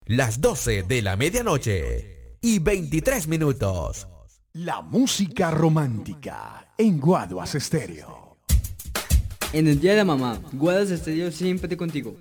las 12 de la medianoche y 23 minutos. La música romántica en Guaduas Estéreo. En el Día de la Mamá, Guaduas Estéreo siempre contigo.